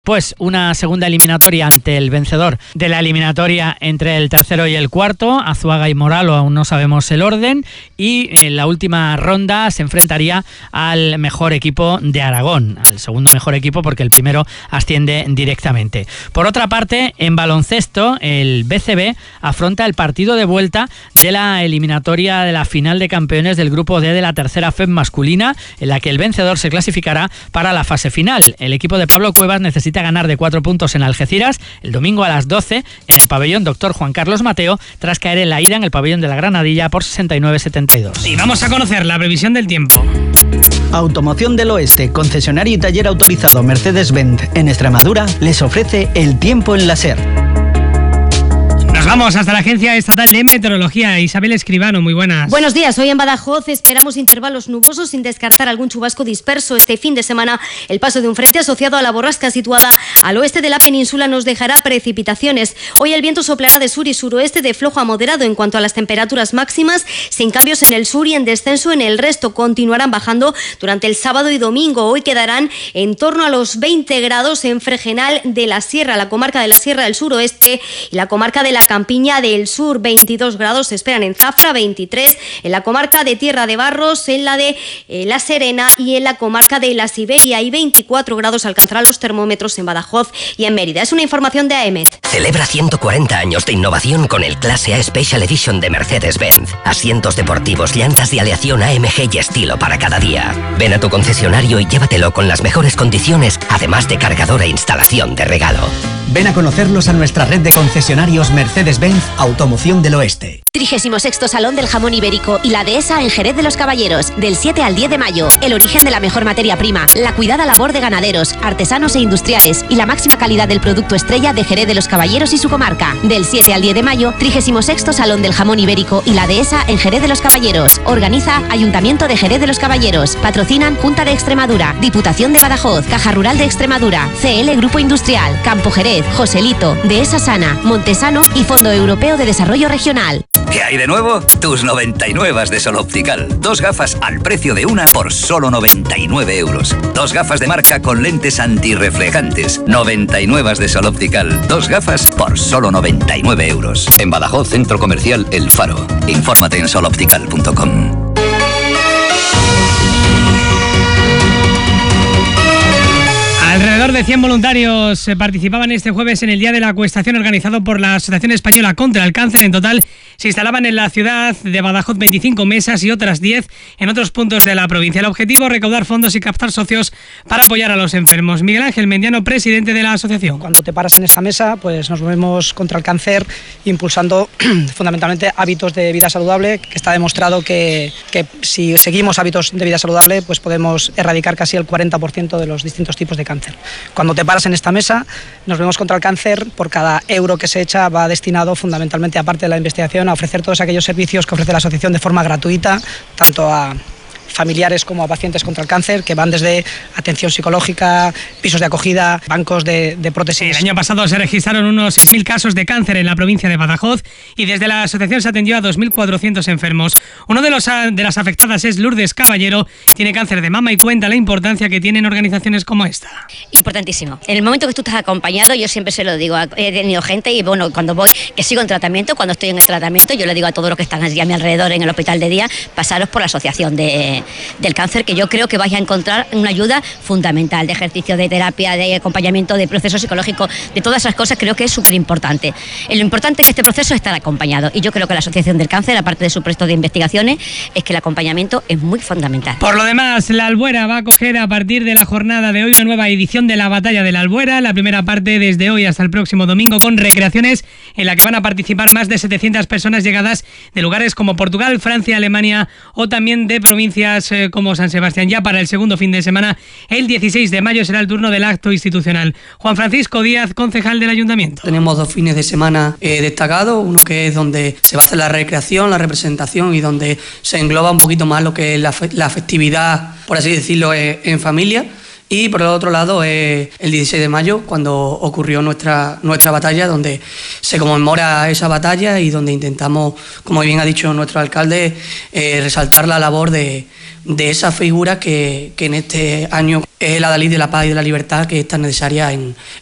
Pues una segunda eliminatoria ante el vencedor de la eliminatoria entre el tercero y el cuarto, Azuaga y Moralo, aún no sabemos el orden, y en la última ronda se enfrentaría al mejor equipo de Aragón, al segundo mejor equipo porque el primero asciende directamente. Por otra parte, en baloncesto, el BCB afronta el partido de vuelta de la eliminatoria de la final de campeones del grupo D de la tercera FEB masculina, en la que el vencedor se clasificará para la fase final. El equipo de Pablo Cuevas necesita ganar de 4 puntos en Algeciras el domingo a las 12 en el pabellón Dr. Juan Carlos Mateo, tras caer en la ida en el pabellón de la Granadilla por 69-72. Y vamos a conocer la previsión del tiempo. Automoción del Oeste, concesionario y taller autorizado Mercedes-Benz en Extremadura, les ofrece el tiempo en la SER. Nos vamos hasta la Agencia Estatal de Meteorología. Isabel Escribano, muy buenas. Buenos días. Hoy en Badajoz esperamos intervalos nubosos sin descartar algún chubasco disperso. Este fin de semana el paso de un frente asociado a la borrasca situada al oeste de la península nos dejará precipitaciones. Hoy el viento soplará de sur y suroeste de flojo a moderado en cuanto a las temperaturas máximas, sin cambios en el sur y en descenso en el resto. Continuarán bajando durante el sábado y domingo. Hoy quedarán en torno a los 20 grados en Fregenal de la Sierra, la comarca de la Sierra del Suroeste y la comarca de la Campiña del Sur. 22 grados se esperan en Zafra, 23 en la comarca de Tierra de Barros, en la de La Serena y en la comarca de la Siberia, y 24 grados alcanzarán los termómetros en Badajoz y en Mérida. Es una información de AEMET. Celebra 140 años de innovación con el Clase A Special Edition de Mercedes-Benz. Asientos deportivos, llantas de aleación AMG y estilo para cada día. Ven a tu concesionario y llévatelo con las mejores condiciones, además de cargador e instalación de regalo. Ven a conocerlos a nuestra red de concesionarios Mercedes-Benz Automoción del Oeste. 36º Salón del Jamón Ibérico y la Dehesa en Jerez de los Caballeros, del 7 al 10 de mayo. El origen de la mejor materia prima, la cuidada labor de ganaderos, artesanos e industriales y la máxima calidad del producto estrella de Jerez de los Caballeros y su comarca. Del 7 al 10 de mayo, 36º Salón del Jamón Ibérico y la Dehesa en Jerez de los Caballeros. Organiza Ayuntamiento de Jerez de los Caballeros. Patrocinan Junta de Extremadura, Diputación de Badajoz, Caja Rural de Extremadura, CL Grupo Industrial, Campo Jerez, Joselito, Dehesa Sana, Montesano y Fondo Europeo de Desarrollo Regional. ¿Qué hay de nuevo? Tus 99 de Sol Optical. 2 gafas al precio de una por solo 99 euros. 2 gafas de marca con lentes antirreflejantes. 99 de Sol Optical. 2 gafas por solo 99 euros. En Badajoz, Centro Comercial El Faro. Infórmate en soloptical.com. Alrededor de 100 voluntarios participaban este jueves en el Día de la Acuestación organizado por la Asociación Española contra el Cáncer. En total se instalaban en la ciudad de Badajoz 25 mesas y otras 10 en otros puntos de la provincia. El objetivo, recaudar fondos y captar socios para apoyar a los enfermos. Miguel Ángel Mendiano, presidente de la asociación. Cuando te paras en esta mesa, pues nos movemos contra el cáncer impulsando fundamentalmente hábitos de vida saludable, que está demostrado que si seguimos hábitos de vida saludable, pues podemos erradicar casi el 40% de los distintos tipos de cáncer. Cuando te paras en esta mesa, nos vemos contra el cáncer. Por cada euro que se echa va destinado fundamentalmente, aparte de la investigación, a ofrecer todos aquellos servicios que ofrece la asociación de forma gratuita, tanto a familiares como a pacientes contra el cáncer, que van desde atención psicológica, pisos de acogida, bancos de prótesis. El año pasado se registraron unos 6.000 casos de cáncer en la provincia de Badajoz y desde la asociación se atendió a 2.400 enfermos. Uno de las afectadas es Lourdes Caballero, tiene cáncer de mama y cuenta la importancia que tienen organizaciones como esta. Importantísimo. En el momento que tú estás acompañado, yo siempre se lo digo, he tenido gente y bueno, cuando voy, que sigo en tratamiento, cuando estoy en el tratamiento, yo le digo a todos los que están allí a mi alrededor en el hospital de día, pasaros por la asociación del cáncer, que yo creo que vais a encontrar una ayuda fundamental de ejercicio, de terapia, de acompañamiento, de proceso psicológico, de todas esas cosas. Creo que es súper importante. Lo importante en este proceso es estar acompañado, y yo creo que la Asociación del Cáncer, aparte de su proyecto de investigaciones, es que el acompañamiento es muy fundamental. Por lo demás, la Albuera va a acoger a partir de la jornada de hoy una nueva edición de la Batalla de la Albuera, la primera parte desde hoy hasta el próximo domingo, con recreaciones en la que van a participar más de 700 personas llegadas de lugares como Portugal, Francia, Alemania o también de provincias como San Sebastián. Ya para el segundo fin de semana, el 16 de mayo, será el turno del acto institucional. Juan Francisco Díaz, concejal del Ayuntamiento. Tenemos 2 fines de semana destacados, uno que es donde se va a hacer la recreación, la representación y donde se engloba un poquito más lo que es la festividad, por así decirlo, en familia. Y por el otro lado es el 16 de mayo, cuando ocurrió nuestra batalla, donde se conmemora esa batalla y donde intentamos, como bien ha dicho nuestro alcalde, resaltar la labor de esa figura que en este año es el adalid de la paz y de la libertad, que es tan necesaria en